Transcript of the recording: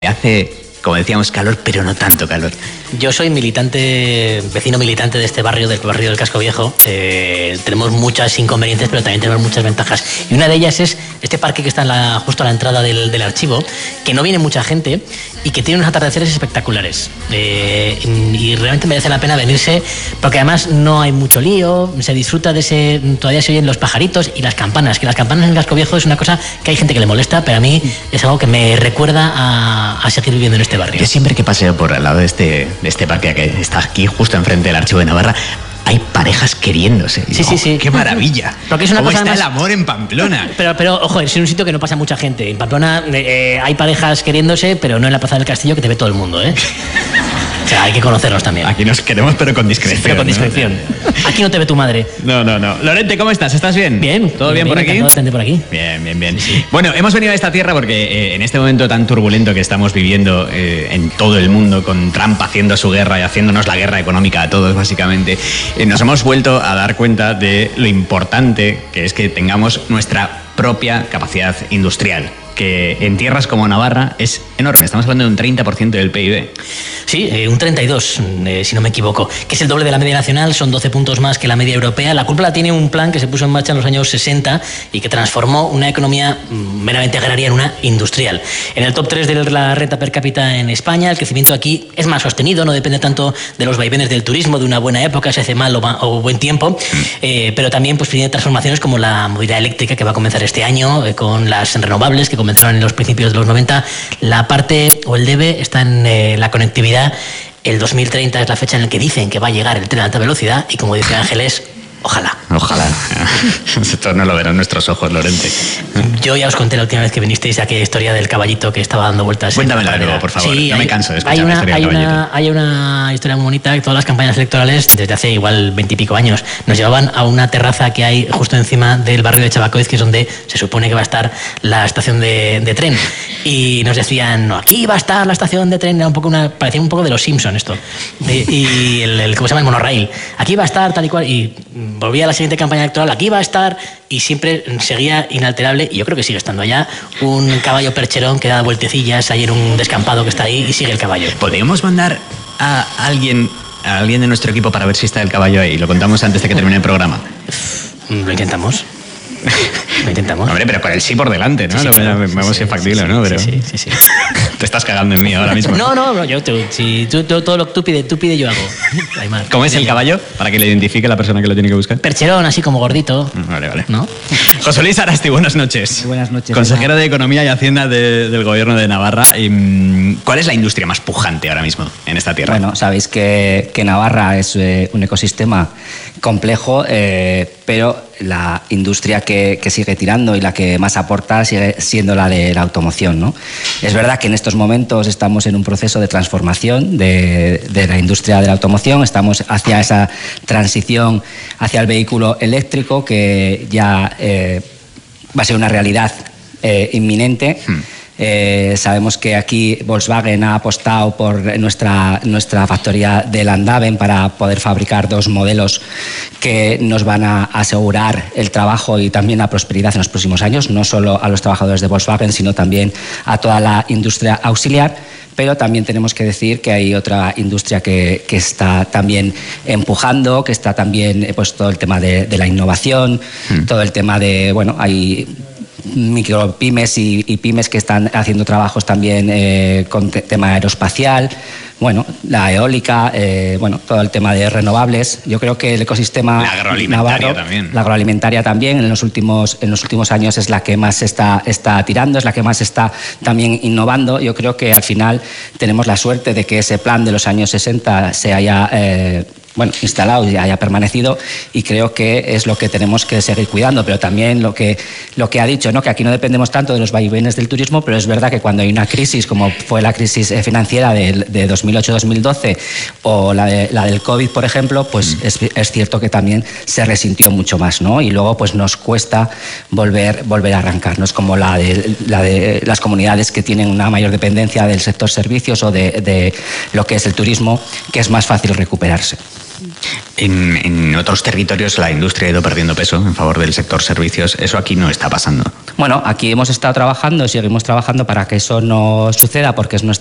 Hace, como decíamos, calor, pero no tanto calor. Yo soy vecino militante de este barrio, del barrio del Casco Viejo. Tenemos muchos inconvenientes, pero también tenemos muchas ventajas. Y una de ellas es este parque que está justo a la entrada del archivo, que no viene mucha gente y que tiene unos atardeceres espectaculares. Y realmente merece la pena venirse, porque además no hay mucho lío, se disfruta de todavía se oyen los pajaritos y las campanas, que las campanas en el Casco Viejo es una cosa que hay gente que le molesta, pero a mí es algo que me recuerda a seguir viviendo en este barrio. Yo siempre que paseo por al lado de este parque que está aquí justo enfrente del Archivo de Navarra, hay parejas queriéndose. Sí. ¡Qué maravilla! Porque es una ¿Cómo cosa está además... el amor en Pamplona? Pero ojo, es un sitio que no pasa mucha gente. En Pamplona hay parejas queriéndose, pero no en la Plaza del Castillo, que te ve todo el mundo, ¿eh? O sea, hay que conocerlos también. Aquí nos queremos, pero con discreción. Pero con discreción. ¿No? Aquí no te ve tu madre. No. Lorente, ¿cómo estás? ¿Estás bien? Bien. ¿Todo bien por aquí? Por aquí. Bien. Sí. Bueno, hemos venido a esta tierra porque en este momento tan turbulento que estamos viviendo en todo el mundo, con Trump haciendo su guerra y haciéndonos la guerra económica a todos, básicamente, nos hemos vuelto a dar cuenta de lo importante que es que tengamos nuestra propia capacidad industrial, que en tierras como Navarra es enorme. Estamos hablando de un 30% del PIB. Sí, un 32, si no me equivoco, que es el doble de la media nacional, son 12 puntos más que la media europea. La culpa la tiene un plan que se puso en marcha en los años 60 y que transformó una economía meramente agraria en una industrial. En el top 3 de la renta per cápita en España, el crecimiento aquí es más sostenido, no depende tanto de los vaivenes del turismo, de una buena época, se hace mal o buen tiempo, pero también pues tiene transformaciones como la movilidad eléctrica que va a comenzar este año, con las renovables que comenzaron en los principios de los 90. La parte o el debe está en la conectividad. El 2030 es la fecha en la que dicen que va a llegar el tren de alta velocidad y, como dice Ángeles, ojalá. Esto no lo verán nuestros ojos, Lorente. Yo ya os conté la última vez que vinisteis aquella historia del caballito que estaba dando vueltas. Cuéntamela de nuevo, por favor. Sí, no me canso de escuchar la historia del caballito. Hay una historia muy bonita que todas las campañas electorales, desde hace igual 20 y pico años, nos llevaban a una terraza que hay justo encima del barrio de Chabacoiz, que es donde se supone que va a estar la estación de tren. Y nos decían, no, aquí va a estar la estación de tren. Parecía un poco de los Simpson esto. Y ¿cómo se llama? El monorraíl. Aquí va a estar tal y cual. Y volvía a la siguiente campaña electoral, aquí va a estar, y siempre seguía inalterable, y yo creo que sigue estando allá, un caballo percherón que da vueltecillas ahí en un descampado que está ahí, y sigue el caballo. ¿Podríamos mandar a alguien de nuestro equipo para ver si está el caballo ahí? Lo contamos antes de que termine el programa. Lo intentamos. Hombre, pero con el sí por delante, ¿no? Vamos si es factible, ¿no? Pero... Sí. Te estás cagando en mí ahora mismo. No, todo lo que tú pide yo hago. Aymar, ¿cómo es el caballo? Para que le identifique la persona que lo tiene que buscar. Percherón, así como gordito. Vale. ¿No? José Luis Arasti, buenas noches. Buenas noches. Consejero de Economía y Hacienda del Gobierno de Navarra. ¿Cuál es la industria más pujante ahora mismo en esta tierra? Bueno, sabéis que Navarra es un ecosistema complejo, pero la industria que sigue tirando y la que más aporta sigue siendo la de la automoción, ¿no? Es verdad que en estos momentos estamos en un proceso de transformación de la industria de la automoción, estamos hacia esa transición hacia el vehículo eléctrico que ya va a ser una realidad inminente. Sabemos que aquí Volkswagen ha apostado por nuestra factoría de Landhaven para poder fabricar 2 modelos que nos van a asegurar el trabajo y también la prosperidad en los próximos años, no solo a los trabajadores de Volkswagen, sino también a toda la industria auxiliar. Pero también tenemos que decir que hay otra industria que está también empujando, que está también pues todo el tema de la innovación, todo el tema de, bueno, hay micropymes y pymes que están haciendo trabajos también con tema aeroespacial, bueno, la eólica, todo el tema de renovables. Yo creo que el ecosistema navarro, la agroalimentaria también, en los últimos años es la que más está tirando, es la que más está también innovando. Yo creo que al final tenemos la suerte de que ese plan de los años 60 se haya instalado y haya permanecido, y creo que es lo que tenemos que seguir cuidando. Pero también lo que ha dicho, ¿no? Que aquí no dependemos tanto de los vaivenes del turismo, pero es verdad que cuando hay una crisis como fue la crisis financiera de 2008-2012 o la del COVID, por ejemplo, pues es cierto que también se resintió mucho más, ¿no? Y luego pues nos cuesta volver a arrancar. No es como la de las comunidades que tienen una mayor dependencia del sector servicios o de lo que es el turismo, que es más fácil recuperarse. En otros territorios la industria ha ido perdiendo peso en favor del sector servicios. Eso aquí no está pasando. Bueno, aquí hemos estado trabajando, seguimos trabajando para que eso no suceda, porque es nuestra